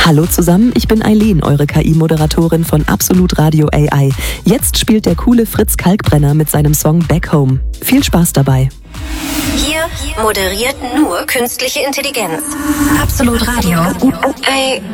Hallo zusammen, ich bin Eileen, eure KI-Moderatorin von Absolut Radio AI. Jetzt spielt der coole Fritz Kalkbrenner mit seinem Song Back Home. Viel Spaß dabei. Hier moderiert nur künstliche Intelligenz. Absolut Radio.